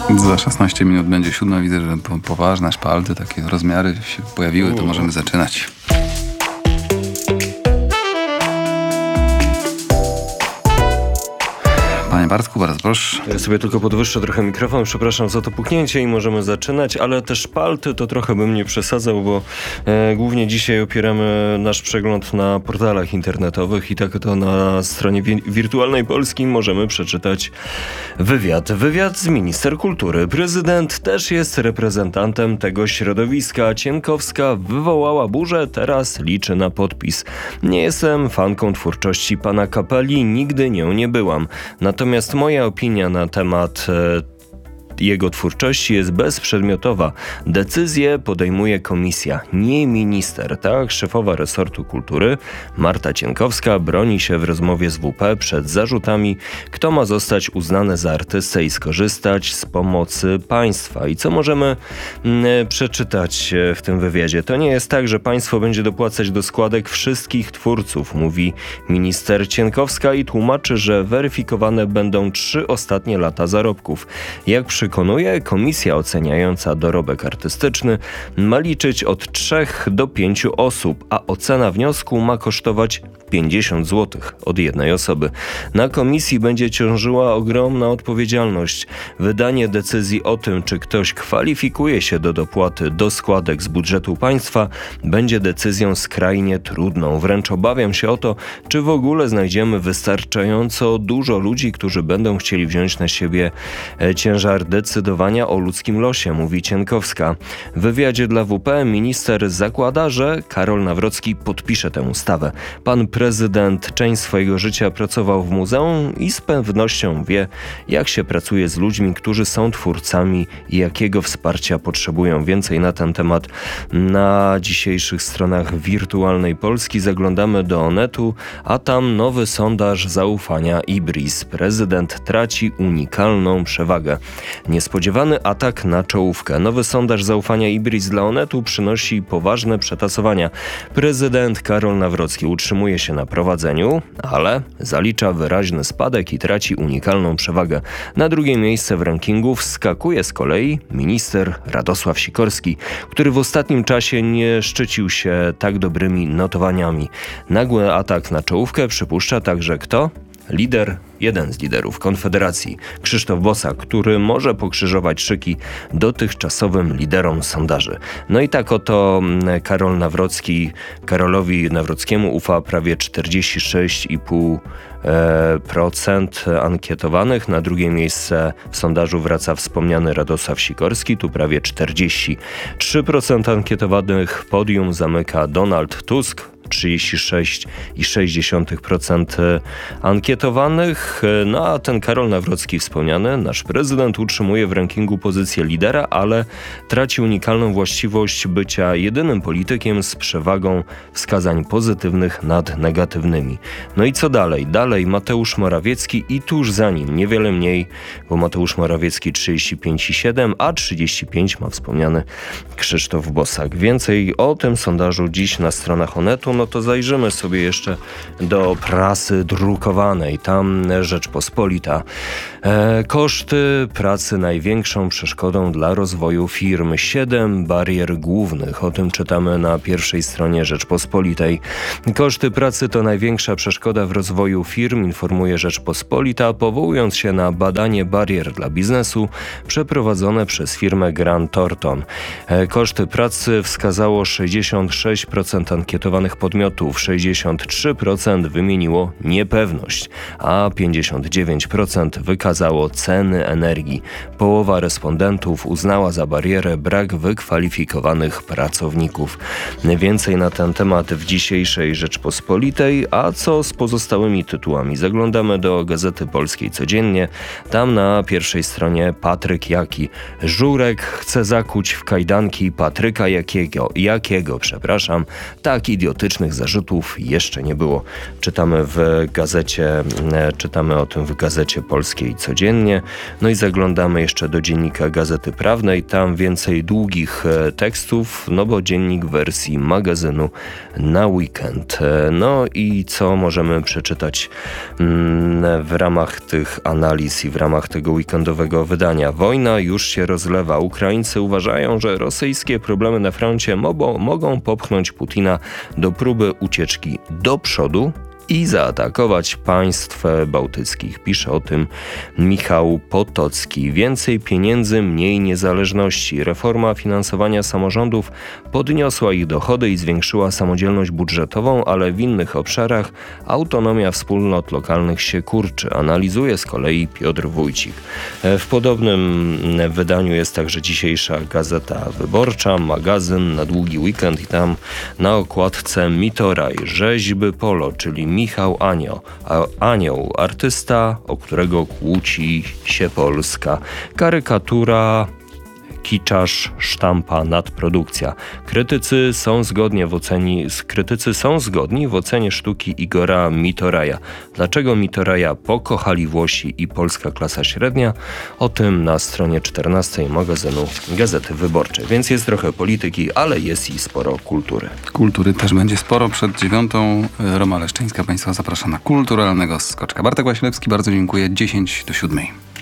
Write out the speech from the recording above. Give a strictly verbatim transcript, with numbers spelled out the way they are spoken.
Za szesnaście minut będzie siódma. Widzę, że po, poważne szpalty, takie rozmiary się pojawiły, to możemy zaczynać. Panie Bartku, bardzo proszę. Ja sobie tylko podwyższę trochę mikrofon, przepraszam za to puknięcie i możemy zaczynać, ale te szpalty to trochę bym nie przesadzał, bo e, głównie dzisiaj opieramy nasz przegląd na portalach internetowych i tak to na stronie wi- Wirtualnej Polski możemy przeczytać wywiad. Wywiad z minister kultury. Prezydent też jest reprezentantem tego środowiska. Cienkowska wywołała burzę, teraz liczy na podpis. Nie jestem fanką twórczości pana Kapeli, nigdy nią nie byłam. Natomiast Natomiast moja opinia na temat e, jego twórczości jest bezprzedmiotowa. Decyzję podejmuje komisja, nie minister. Tak, szefowa resortu kultury Marta Cienkowska broni się w rozmowie z W P przed zarzutami, kto ma zostać uznany za artystę i skorzystać z pomocy państwa. I co możemy m, przeczytać w tym wywiadzie? To nie jest tak, że państwo będzie dopłacać do składek wszystkich twórców, mówi minister Cienkowska i tłumaczy, że weryfikowane będą trzy ostatnie lata zarobków. Jak przy Przekonuje, komisja oceniająca dorobek artystyczny ma liczyć od trzech do pięciu osób, a ocena wniosku ma kosztować pięćdziesiąt złotych od jednej osoby. Na komisji będzie ciążyła ogromna odpowiedzialność. Wydanie decyzji o tym, czy ktoś kwalifikuje się do dopłaty do składek z budżetu państwa, będzie decyzją skrajnie trudną. Wręcz obawiam się o to, czy w ogóle znajdziemy wystarczająco dużo ludzi, którzy będą chcieli wziąć na siebie ciężar decydowania o ludzkim losie, mówi Cienkowska. W wywiadzie dla W P minister zakłada, że Karol Nawrocki podpisze tę ustawę. Pan prezydent część swojego życia pracował w muzeum i z pewnością wie, jak się pracuje z ludźmi, którzy są twórcami i jakiego wsparcia potrzebują. Więcej na ten temat na dzisiejszych stronach Wirtualnej Polski. Zaglądamy do Onetu, a tam nowy sondaż zaufania Ibris. Prezydent traci unikalną przewagę. Niespodziewany atak na czołówkę. Nowy sondaż zaufania Ibris dla Onetu przynosi poważne przetasowania. Prezydent Karol Nawrocki utrzymuje się na prowadzeniu, ale zalicza wyraźny spadek i traci unikalną przewagę. Na drugie miejsce w rankingu wskakuje z kolei minister Radosław Sikorski, który w ostatnim czasie nie szczycił się tak dobrymi notowaniami. Nagły atak na czołówkę przypuszcza także kto? Lider, jeden z liderów Konfederacji, Krzysztof Bosak, który może pokrzyżować szyki dotychczasowym liderom sondaży. No i tak oto Karol Nawrocki, Karolowi Nawrockiemu ufa prawie czterdzieści sześć i pół procent ankietowanych. Na drugie miejsce w sondażu wraca wspomniany Radosław Sikorski, tu prawie czterdzieści trzy procent ankietowanych. Podium zamyka Donald Tusk, trzydzieści sześć i sześć dziesiątych procent ankietowanych. No a ten Karol Nawrocki wspomniany, nasz prezydent, utrzymuje w rankingu pozycję lidera, ale traci unikalną właściwość bycia jedynym politykiem z przewagą wskazań pozytywnych nad negatywnymi. No i co dalej? Dalej Mateusz Morawiecki i tuż za nim, niewiele mniej, bo Mateusz Morawiecki trzydzieści pięć i siedem, a trzydzieści pięć ma wspomniany Krzysztof Bosak. Więcej o tym sondażu dziś na stronach Onetu. No to zajrzymy sobie jeszcze do prasy drukowanej. Tam Rzeczpospolita. E, koszty pracy największą przeszkodą dla rozwoju firm. Siedem barier głównych. O tym czytamy na pierwszej stronie Rzeczpospolitej. Koszty pracy to największa przeszkoda w rozwoju firm, informuje Rzeczpospolita, powołując się na badanie barier dla biznesu przeprowadzone przez firmę Grant Thornton. E, koszty pracy wskazało sześćdziesiąt sześć procent ankietowanych podmiotów, sześćdziesiąt trzy procent wymieniło niepewność, a pięćdziesiąt dziewięć procent wykazało ceny energii. Połowa respondentów uznała za barierę brak wykwalifikowanych pracowników. Więcej na ten temat w dzisiejszej Rzeczpospolitej, a co z pozostałymi tytułami? Zaglądamy do Gazety Polskiej codziennie. Tam na pierwszej stronie Patryk Jaki. Żurek chce zakuć w kajdanki Patryka Jakiego, Jakiego, przepraszam, tak idiotycznie politycznych zarzutów jeszcze nie było. Czytamy w gazecie, czytamy o tym w Gazecie Polskiej codziennie. No i zaglądamy jeszcze do dziennika Gazety Prawnej. Tam więcej długich tekstów, no bo dziennik w wersji magazynu na weekend. No i co możemy przeczytać w ramach tych analiz i w ramach tego weekendowego wydania? Wojna już się rozlewa. Ukraińcy uważają, że rosyjskie problemy na froncie mo- mogą popchnąć Putina do próby ucieczki do przodu i zaatakować państw bałtyckich. Pisze o tym Michał Potocki. Więcej pieniędzy, mniej niezależności. Reforma finansowania samorządów podniosła ich dochody i zwiększyła samodzielność budżetową, ale w innych obszarach autonomia wspólnot lokalnych się kurczy. Analizuje z kolei Piotr Wójcik. W podobnym wydaniu jest także dzisiejsza Gazeta Wyborcza, magazyn na długi weekend i tam na okładce Mitoraj, rzeźby polo, czyli Michał Anioł, Anioł, artysta, o którego kłóci się Polska. Karykatura, kiczaż, sztampa, nadprodukcja. Krytycy są zgodni w ocenie, krytycy są zgodni w ocenie sztuki Igora Mitoraja. Dlaczego Mitoraja pokochali Włosi i polska klasa średnia? O tym na stronie czternastej magazynu Gazety Wyborczej. Więc jest trochę polityki, ale jest i sporo kultury. Kultury też będzie sporo. Przed dziewiątą Roma Leszczyńska Państwa zaprasza na kulturalnego skoczka. Bartek Wasilewski, bardzo dziękuję. dziesięć do siódmej.